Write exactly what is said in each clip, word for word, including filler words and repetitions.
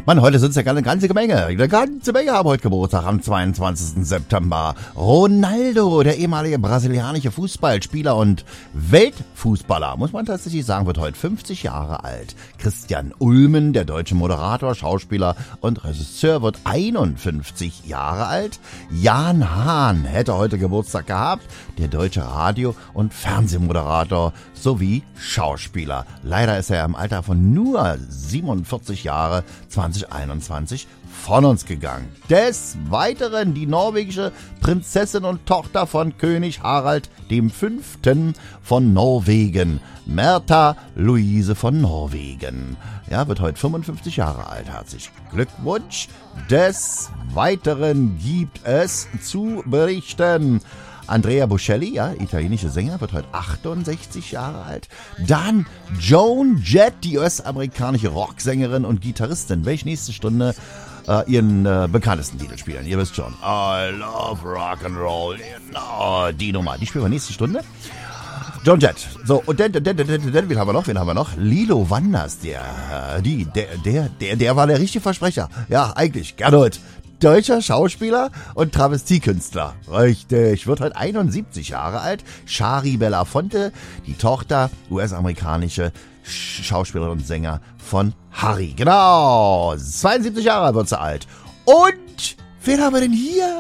Mann, heute sind es ja eine ganze Menge. Eine ganze Menge haben heute Geburtstag am zweiundzwanzigsten September. Ronaldo, der ehemalige brasilianische Fußballspieler und Weltfußballer, muss man tatsächlich sagen, wird heute fünfzig Jahre alt. Christian Ulmen, der deutsche Moderator, Schauspieler und Regisseur, wird einundfünfzig Jahre alt. Jan Hahn hätte heute Geburtstag gehabt, der deutsche Radio- und Fernsehmoderator sowie Schauspieler. Leider ist er im Alter von nur siebenundvierzig Jahre zwanzig einundzwanzig von uns gegangen. Des Weiteren die norwegische Prinzessin und Tochter von König Harald dem Fünften von Norwegen, Märtha Louise von Norwegen. Ja, wird heute fünfundfünfzig Jahre alt. Herzlichen Glückwunsch. Des Weiteren gibt es zu berichten: Andrea Bocelli, ja, italienische Sänger, wird heute achtundsechzig Jahre alt. Dann Joan Jett, die U S-amerikanische Rocksängerin und Gitarristin, welche nächste Stunde äh, ihren äh, bekanntesten Titel spielen. Ihr wisst schon, I love rock and roll. Genau, die Nummer, die spielen wir nächste Stunde. Joan Jett. So, und dann, dann, dann, dann, dann, wen haben wir noch? Wen haben wir noch? Lilo Wanders, der, die, der, der, der, der war der richtige Versprecher. Ja, eigentlich, Gernot. Deutscher Schauspieler und Travestiekünstler. Richtig, wird heute einundsiebzig Jahre alt. Shari Belafonte, die Tochter, U S-amerikanische Schauspielerin und Sänger von Harry. Genau, zweiundsiebzig Jahre wird sie alt. Und, wen haben wir denn hier?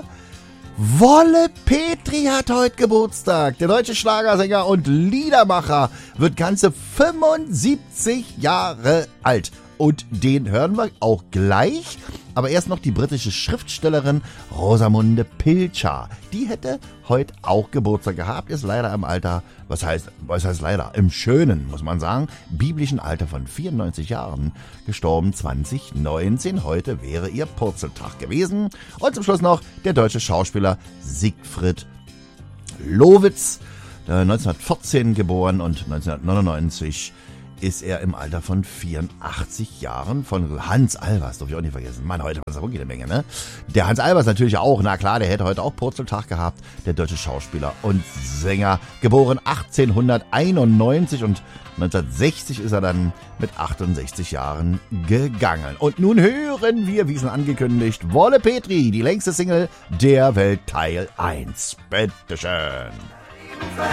Wolle Petri hat heute Geburtstag. Der deutsche Schlagersänger und Liedermacher wird ganze fünfundsiebzig Jahre alt. Und den hören wir auch gleich. Aber erst noch die britische Schriftstellerin Rosamunde Pilcher. Die hätte heute auch Geburtstag gehabt, ist leider im Alter, was heißt, was heißt leider, im schönen, muss man sagen, biblischen Alter von vierundneunzig Jahren gestorben, zwanzig neunzehn. Heute wäre ihr Purzeltag gewesen. Und zum Schluss noch der deutsche Schauspieler Siegfried Lowitz, neunzehnhundertvierzehn geboren und neunzehnhundertneunundneunzig ist er im Alter von vierundachtzig Jahren von Hans Albers, darf ich auch nicht vergessen. Mann, heute war es wirklich eine Menge, ne? Der Hans Albers natürlich auch, na klar, der hätte heute auch Purzeltag gehabt. Der deutsche Schauspieler und Sänger, geboren achtzehnhunderteinundneunzig und neunzehnhundertsechzig ist er dann mit achtundsechzig Jahren gegangen. Und nun hören wir, wie es angekündigt, Wolle Petri, die längste Single der Welt, Teil eins. Bitteschön.